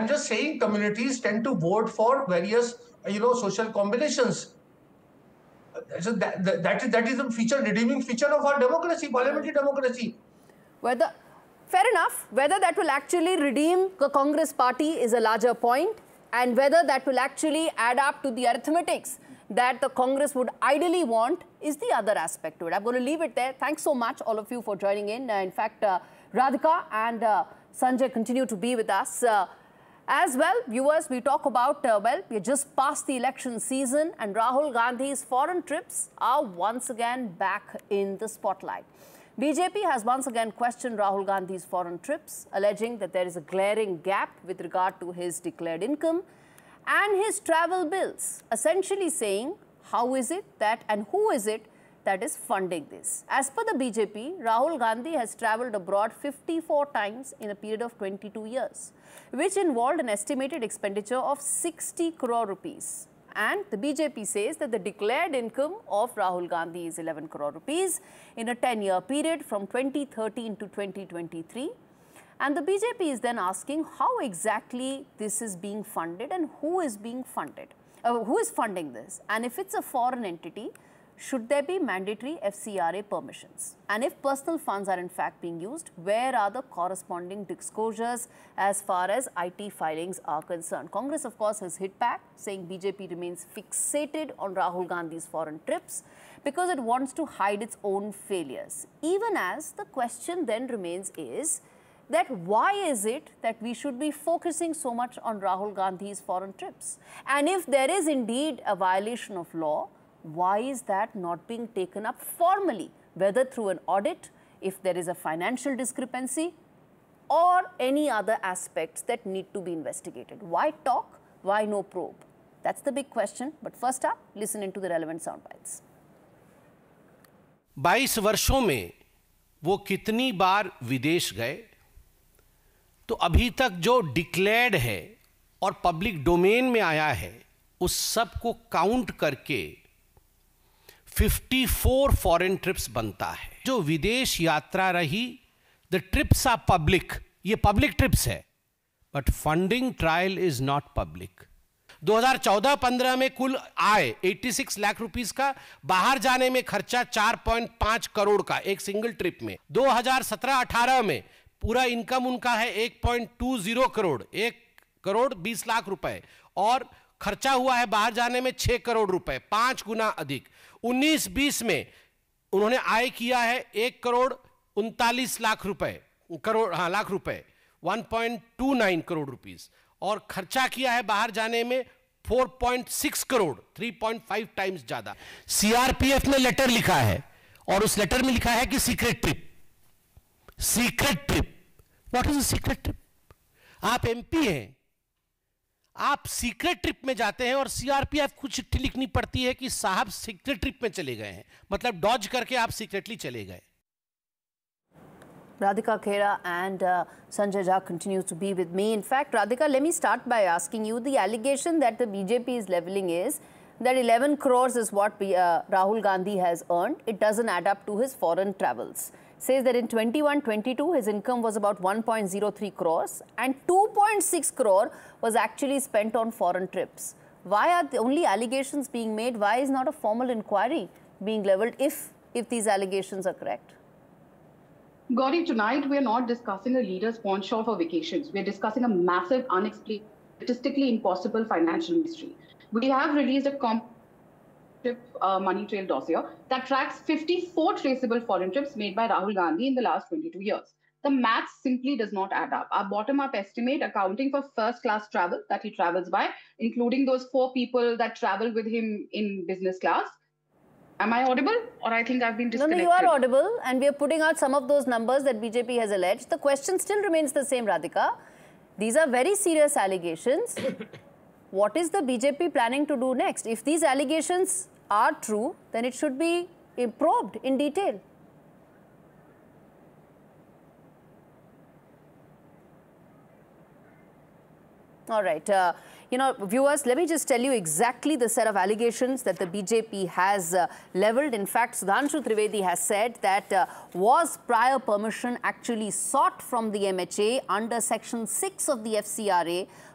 I'm just saying communities tend to vote for various, social combinations. So that is a feature, redeeming feature of our democracy, parliamentary democracy. Fair enough. Whether that will actually redeem the Congress party is a larger point, and whether that will actually add up to the arithmetics that the Congress would ideally want is the other aspect to it. I'm going to leave it there. Thanks so much, all of you, for joining in. In fact, Radhika and Sanjay continue to be with us. As well, viewers, we talk about, we're just past the election season, and Rahul Gandhi's foreign trips are once again back in the spotlight. BJP has once again questioned Rahul Gandhi's foreign trips, alleging that there is a glaring gap with regard to his declared income and his travel bills, essentially saying, how is it that and who is it that is funding this? As per the BJP, Rahul Gandhi has travelled abroad 54 times in a period of 22 years, which involved an estimated expenditure of 60 crore rupees. And the BJP says that the declared income of Rahul Gandhi is 11 crore rupees in a 10-year period from 2013 to 2023. And the BJP is then asking how exactly this is being funded and who is being funded, who is funding this. And if it's a foreign entity, should there be mandatory FCRA permissions? And if personal funds are in fact being used, where are the corresponding disclosures as far as IT filings are concerned? Congress, of course, has hit back, saying BJP remains fixated on Rahul Gandhi's foreign trips because it wants to hide its own failures. Even as the question then remains is that why is it that we should be focusing so much on Rahul Gandhi's foreign trips? And if there is indeed a violation of law, why is that not being taken up formally, whether through an audit, if there is a financial discrepancy, or any other aspects that need to be investigated? Why talk? Why no probe? That's the big question. But first up, listen into the relevant sound bites. 22 वर्षों में वो कितनी बार विदेश गए, तो अभी तक जो डिक्लेयर्ड है और पब्लिक डोमेन में आया है, उस सब को काउंट करके 54 फॉरेन ट्रिप्स बनता है. जो विदेश यात्रा रही, द ट्रिप्स आर पब्लिक, ये पब्लिक ट्रिप्स है, but funding trial is not public. 2014-15 में कुल आय 86 लाख रुपीस का, बाहर जाने में खर्चा 4.5 करोड़ का एक सिंगल ट्रिप में. 2017-18 में पूरा इनकम उनका है 1.20 करोड़, 1 करोड़ 20 लाख रुपए, और खर्चा हुआ है बाहर जाने में 6 करोड़ रुपए, 5 गुना अधिक. 19-20 में उन्होंने आय किया है 1 करोड़ 39 लाख रुपए, लाख रुपए, 1.29 करोड़ रुपीस, और खर्चा किया है बाहर जाने में 4.6 करोड़, 3.5 टाइम्स ज्यादा. सीआरपीएफ ने लेटर लिखा है, और उस लेटर में लिखा है कि secret trip. Secret trip, what is a secret trip? आप एमपी हैं, आप सीक्रेट ट्रिप में जाते हैं और सीआरपीएफ को चिट्ठी लिखनी पड़ती है कि साहब सीक्रेट ट्रिप में चले गए हैं, मतलब डॉज करके आप सीक्रेटली चले गए. Radhika Khera and Sanjay Jha continues to be with me. In fact, Radhika, let me start by asking you, the allegation that the BJP is levelling is that 11 crores is what Rahul Gandhi has earned. It doesn't add up to his foreign travels. Says that in 21-22, his income was about 1.03 crores and 2.6 crore was actually spent on foreign trips. Why are the only allegations being made? Why is not a formal inquiry being levelled if these allegations are correct? Gauri, tonight we are not discussing a leader's pawn shop for vacations. We are discussing a massive, unexplained, statistically impossible financial mystery. We have released a comprehensive money trail dossier that tracks 54 traceable foreign trips made by Rahul Gandhi in the last 22 years. The maths simply does not add up. Our bottom-up estimate, accounting for first-class travel that he travels by, including those 4 people that travel with him in business class. Am I audible, or I think I've been disconnected? No, you are audible, and we are putting out some of those numbers that BJP has alleged. The question still remains the same, Radhika. These are very serious allegations. What is the BJP planning to do next? If these allegations are true, then it should be probed in detail. All right. Viewers, let me just tell you exactly the set of allegations that the BJP has levelled. In fact, Sudhanshu Trivedi has said that was prior permission actually sought from the MHA under Section 6 of the FCRA